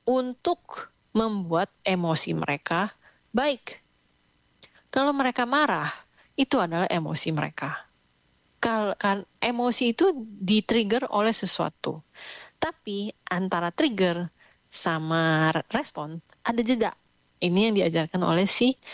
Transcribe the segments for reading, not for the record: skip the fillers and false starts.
untuk membuat emosi mereka baik. Kalau mereka marah, itu adalah emosi mereka. Kan emosi itu di-trigger oleh sesuatu. Tapi antara trigger sama respon ada jeda. Ini yang diajarkan oleh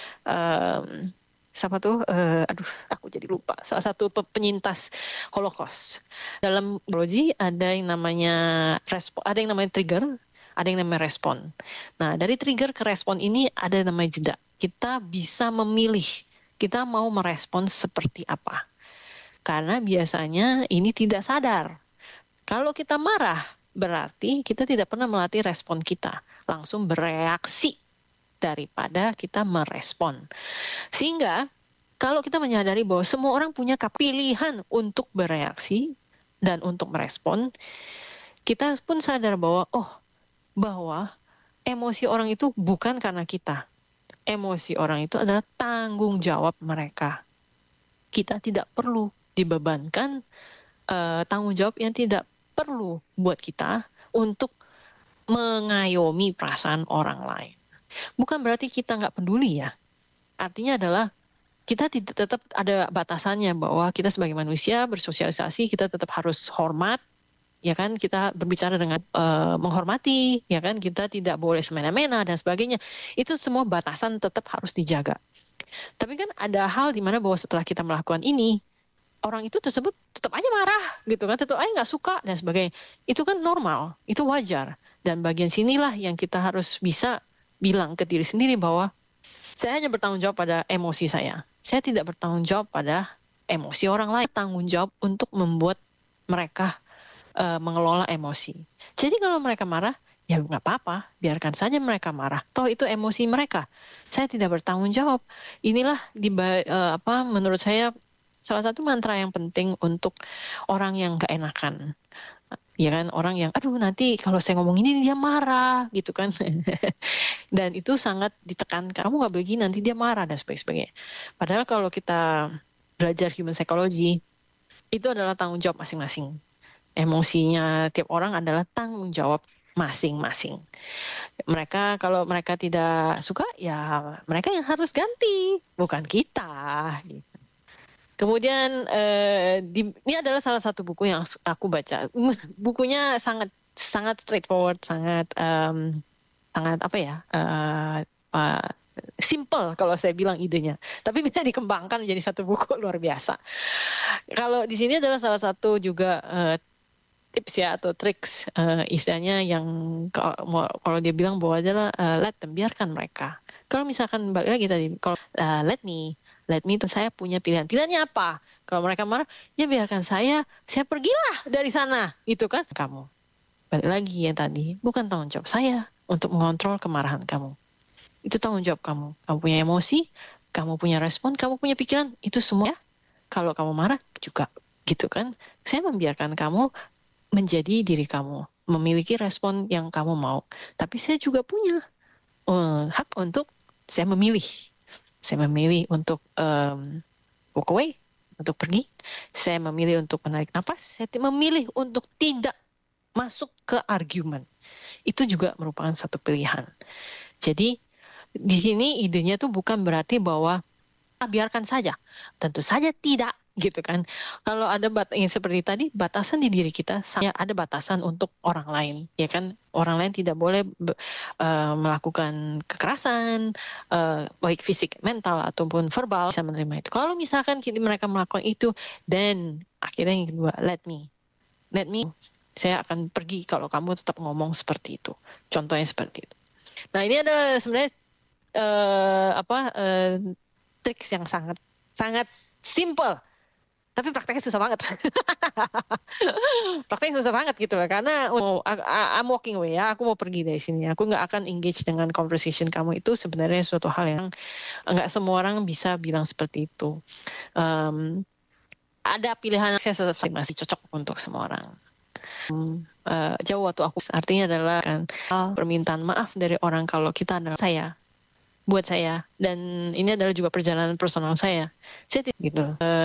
siapa tuh? Aku jadi lupa. Salah satu penyintas Holocaust. Dalam biologi ada yang namanya ada yang namanya trigger, ada yang namanya respon. Nah, dari trigger ke respon ini ada yang namanya jeda. Kita bisa memilih kita mau merespon seperti apa. Karena biasanya ini tidak sadar. Kalau kita marah, berarti kita tidak pernah melatih respon kita. Langsung bereaksi daripada kita merespon. Sehingga kalau kita menyadari bahwa semua orang punya pilihan untuk bereaksi dan untuk merespon, kita pun sadar bahwa emosi orang itu bukan karena kita. Emosi orang itu adalah tanggung jawab mereka. Kita tidak perlu dibebankan tanggung jawab yang tidak perlu buat kita untuk mengayomi perasaan orang lain. Bukan berarti kita nggak peduli ya. Artinya adalah kita tetap ada batasannya bahwa kita sebagai manusia bersosialisasi kita tetap harus hormat, ya kan, kita berbicara dengan menghormati, ya kan, kita tidak boleh semena-mena dan sebagainya. Itu semua batasan tetap harus dijaga. Tapi kan ada hal di mana bahwa setelah kita melakukan ini, orang itu tersebut tetap aja marah, gitu kan, tetap aja nggak suka dan sebagainya. Itu kan normal, itu wajar. Dan bagian sinilah yang kita harus bisa bilang ke diri sendiri bahwa saya hanya bertanggung jawab pada emosi saya. Saya tidak bertanggung jawab pada emosi orang lain. Tanggung jawab untuk membuat mereka mengelola emosi. Jadi kalau mereka marah, ya nggak apa-apa, biarkan saja mereka marah. Toh itu emosi mereka. Saya tidak bertanggung jawab. Inilah menurut saya salah satu mantra yang penting untuk orang yang gak enakan. Ya kan, orang yang aduh nanti kalau saya ngomong ini dia marah gitu kan. Dan itu sangat ditekankan, kamu gak begini nanti dia marah dan sebagainya. Padahal kalau kita belajar human psychology, itu adalah tanggung jawab masing-masing. Emosinya tiap orang adalah tanggung jawab masing-masing. Mereka kalau mereka tidak suka, ya mereka yang harus ganti, bukan kita gitu. Kemudian ini adalah salah satu buku yang aku baca. Bukunya sangat sangat straightforward, sangat simple kalau saya bilang idenya. Tapi bisa dikembangkan menjadi satu buku luar biasa. Kalau di sini adalah salah satu juga tips ya atau triks istilahnya yang kalau dia bilang bahwa adalah let them, biarkan mereka. Kalau misalkan balik lagi tadi, kalau let me itu saya punya pilihan. Pilihannya apa? Kalau mereka marah, ya biarkan saya pergilah dari sana, itu kan kamu. Balik lagi yang tadi, bukan tanggung jawab saya untuk mengontrol kemarahan kamu. Itu tanggung jawab kamu. Kamu punya emosi, kamu punya respon, kamu punya pikiran, itu semua ya. Kalau kamu marah juga, gitu kan. Saya membiarkan kamu menjadi diri kamu, memiliki respon yang kamu mau. Tapi saya juga punya hak untuk saya memilih. Saya memilih untuk walk away, untuk pergi. Saya memilih untuk menarik nafas. Saya memilih untuk tidak masuk ke argumen. Itu juga merupakan satu pilihan. Jadi di sini idenya tuh bukan berarti bahwa biarkan saja. Tentu saja tidak, gitu kan. Kalau ada yang seperti tadi, batasan di diri kita, ada batasan untuk orang lain, ya kan. Orang lain tidak boleh melakukan kekerasan, baik fisik, mental, ataupun verbal, bisa menerima itu. Kalau misalkan mereka melakukan itu, dan akhirnya yang kedua, let me, saya akan pergi kalau kamu tetap ngomong seperti itu. Contohnya seperti itu. Nah, ini adalah sebenarnya triks yang sangat sangat simple, tapi prakteknya susah banget. Prakteknya susah banget gitu loh, karena I'm walking away ya, aku mau pergi dari sini, aku nggak akan engage dengan conversation kamu. Itu sebenarnya suatu hal yang nggak semua orang bisa bilang seperti itu. Ada pilihan, saya tetap masih cocok untuk semua orang. Jauh waktu aku, artinya adalah kan permintaan maaf dari orang kalau kita adalah buat saya, dan ini adalah juga perjalanan personal saya gitu.